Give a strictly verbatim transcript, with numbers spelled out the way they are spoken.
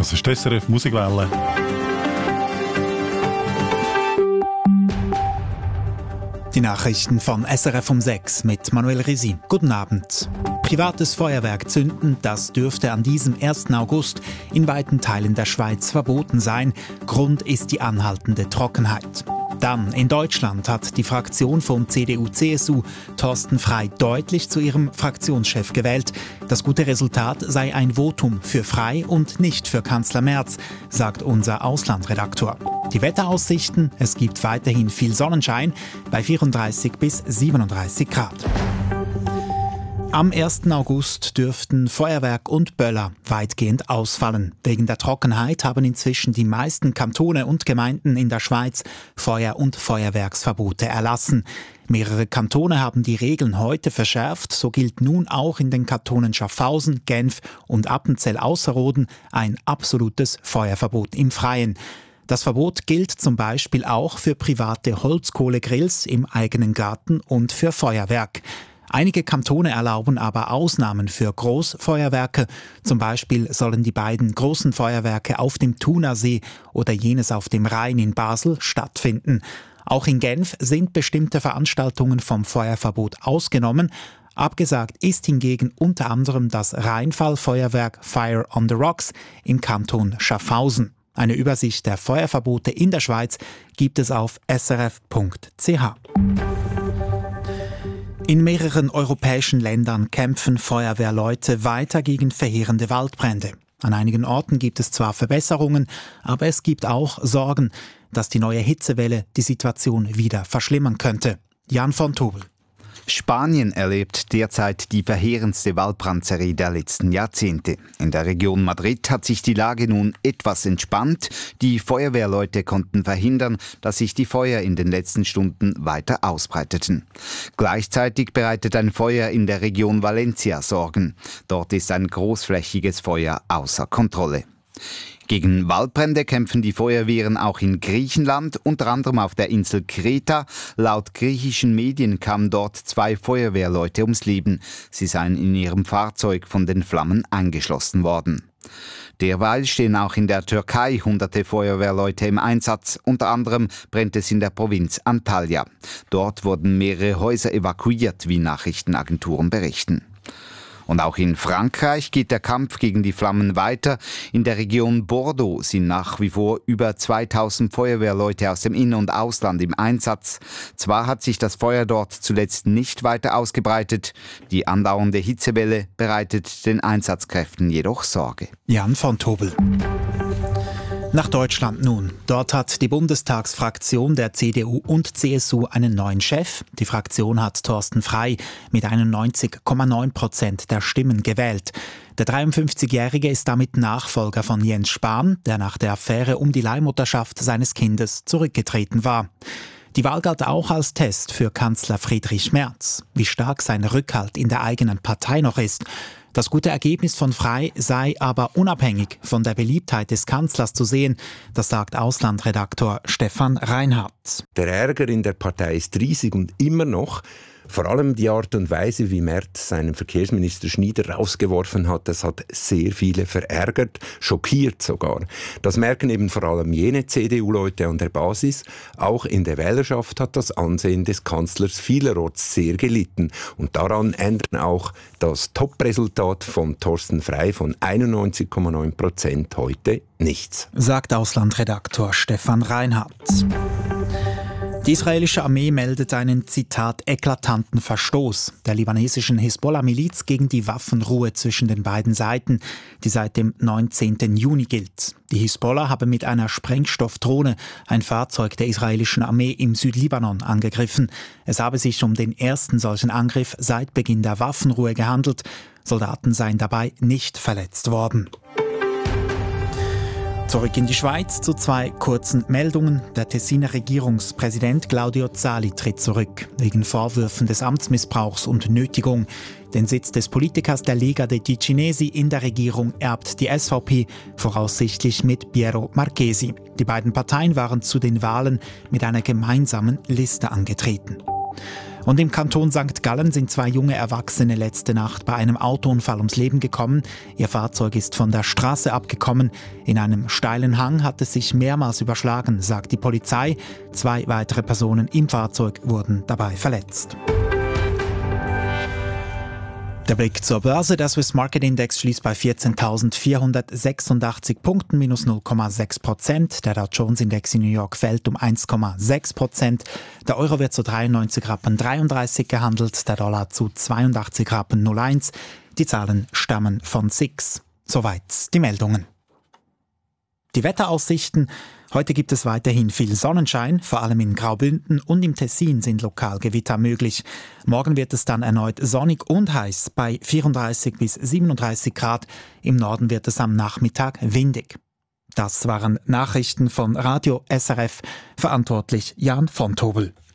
Das ist die S R F Musikwelle. Die Nachrichten von S R F um sechs mit Manuel Risi. Guten Abend. Privates Feuerwerk zünden, das dürfte an diesem ersten August in weiten Teilen der Schweiz verboten sein. Grund ist die anhaltende Trockenheit. Dann in Deutschland hat die Fraktion von C D U C S U Thorsten Frey deutlich zu ihrem Fraktionschef gewählt. Das gute Resultat sei ein Votum für Frey und nicht für Kanzler Merz, sagt unser Auslandredaktor. Die Wetteraussichten: Es gibt weiterhin viel Sonnenschein bei vierunddreißig bis siebenunddreißig Grad. Am ersten August dürften Feuerwerk und Böller weitgehend ausfallen. Wegen der Trockenheit haben inzwischen die meisten Kantone und Gemeinden in der Schweiz Feuer- und Feuerwerksverbote erlassen. Mehrere Kantone haben die Regeln heute verschärft. So gilt nun auch in den Kantonen Schaffhausen, Genf und Appenzell Ausserrhoden ein absolutes Feuerverbot im Freien. Das Verbot gilt zum Beispiel auch für private Holzkohlegrills im eigenen Garten und für Feuerwerk. Einige Kantone erlauben aber Ausnahmen für Großfeuerwerke. Zum Beispiel sollen die beiden großen Feuerwerke auf dem Thunersee oder jenes auf dem Rhein in Basel stattfinden. Auch in Genf sind bestimmte Veranstaltungen vom Feuerverbot ausgenommen. Abgesagt ist hingegen unter anderem das Rheinfallfeuerwerk Fire on the Rocks im Kanton Schaffhausen. Eine Übersicht der Feuerverbote in der Schweiz gibt es auf s r f punkt c h. In mehreren europäischen Ländern kämpfen Feuerwehrleute weiter gegen verheerende Waldbrände. An einigen Orten gibt es zwar Verbesserungen, aber es gibt auch Sorgen, dass die neue Hitzewelle die Situation wieder verschlimmern könnte. Jan von Tobel. Spanien erlebt derzeit die verheerendste Waldbrandserie der letzten Jahrzehnte. In der Region Madrid hat sich die Lage nun etwas entspannt. Die Feuerwehrleute konnten verhindern, dass sich die Feuer in den letzten Stunden weiter ausbreiteten. Gleichzeitig bereitet ein Feuer in der Region Valencia Sorgen. Dort ist ein großflächiges Feuer außer Kontrolle. Gegen Waldbrände kämpfen die Feuerwehren auch in Griechenland, unter anderem auf der Insel Kreta. Laut griechischen Medien kamen dort zwei Feuerwehrleute ums Leben. Sie seien in ihrem Fahrzeug von den Flammen eingeschlossen worden. Derweil stehen auch in der Türkei hunderte Feuerwehrleute im Einsatz. Unter anderem brennt es in der Provinz Antalya. Dort wurden mehrere Häuser evakuiert, wie Nachrichtenagenturen berichten. Und auch in Frankreich geht der Kampf gegen die Flammen weiter. In der Region Bordeaux sind nach wie vor über zweitausend Feuerwehrleute aus dem In- und Ausland im Einsatz. Zwar hat sich das Feuer dort zuletzt nicht weiter ausgebreitet, die andauernde Hitzewelle bereitet den Einsatzkräften jedoch Sorge. Jan von Tobel. Nach Deutschland nun. Dort hat die Bundestagsfraktion der C D U und C S U einen neuen Chef. Die Fraktion hat Thorsten Frey mit einundneunzig Komma neun Prozent der Stimmen gewählt. Der dreiundfünfzigjährige ist damit Nachfolger von Jens Spahn, der nach der Affäre um die Leihmutterschaft seines Kindes zurückgetreten war. Die Wahl galt auch als Test für Kanzler Friedrich Merz. Wie stark sein Rückhalt in der eigenen Partei noch ist. Das gute Ergebnis von Frey sei aber unabhängig von der Beliebtheit des Kanzlers zu sehen, das sagt Auslandredaktor Stefan Reinhardt. Der Ärger in der Partei ist riesig und immer noch. Vor allem die Art und Weise, wie Merz seinen Verkehrsminister Schneider rausgeworfen hat, das hat sehr viele verärgert, schockiert sogar. Das merken eben vor allem jene C D U-Leute an der Basis. Auch in der Wählerschaft hat das Ansehen des Kanzlers vielerorts sehr gelitten. Und daran ändert auch das Top-Resultat von Thorsten Frey von einundneunzig Komma neun Prozent heute nichts. Sagt Auslandredaktor Stefan Reinhardt. Die israelische Armee meldet einen, Zitat, eklatanten Verstoß der libanesischen Hisbollah-Miliz gegen die Waffenruhe zwischen den beiden Seiten, die seit dem neunzehnten Juni gilt. Die Hisbollah habe mit einer Sprengstoffdrohne ein Fahrzeug der israelischen Armee im Südlibanon angegriffen. Es habe sich um den ersten solchen Angriff seit Beginn der Waffenruhe gehandelt. Soldaten seien dabei nicht verletzt worden. Zurück in die Schweiz zu zwei kurzen Meldungen. Der Tessiner Regierungspräsident Claudio Zali tritt zurück, wegen Vorwürfen des Amtsmissbrauchs und Nötigung. Den Sitz des Politikers der Lega dei Ticinesi in der Regierung erbt die S V P, voraussichtlich mit Piero Marchesi. Die beiden Parteien waren zu den Wahlen mit einer gemeinsamen Liste angetreten. Und im Kanton Sankt Gallen sind zwei junge Erwachsene letzte Nacht bei einem Autounfall ums Leben gekommen. Ihr Fahrzeug ist von der Straße abgekommen. In einem steilen Hang hat es sich mehrmals überschlagen, sagt die Polizei. Zwei weitere Personen im Fahrzeug wurden dabei verletzt. Der Blick zur Börse. Der Swiss Market Index schließt bei vierzehntausendvierhundertsechsundachtzig Punkten, minus null Komma sechs Prozent. Der Dow Jones Index in New York fällt um eins Komma sechs Prozent. Der Euro wird zu dreiundneunzig Rappen dreiunddreißig gehandelt, der Dollar zu zweiundachtzig Rappen null eins. Die Zahlen stammen von S I X. Soweit die Meldungen. Die Wetteraussichten. Heute gibt es weiterhin viel Sonnenschein, vor allem in Graubünden und im Tessin sind lokal Gewitter möglich. Morgen wird es dann erneut sonnig und heiß bei vierunddreißig bis siebenunddreißig Grad. Im Norden wird es am Nachmittag windig. Das waren Nachrichten von Radio S R F, verantwortlich Jan von Tobel.